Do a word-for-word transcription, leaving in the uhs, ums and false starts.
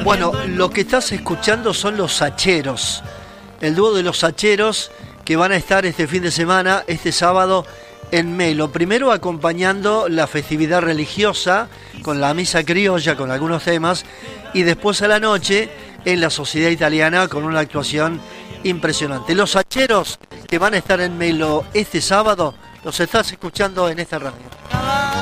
Bueno, lo que estás escuchando son los Sacheros, el dúo de los Sacheros que van a estar este fin de semana, este sábado, en Melo. Primero acompañando la festividad religiosa con la misa criolla, con algunos temas, y después a la noche en la Sociedad Italiana con una actuación impresionante. Los Sacheros que van a estar en Melo este sábado, los estás escuchando en esta radio.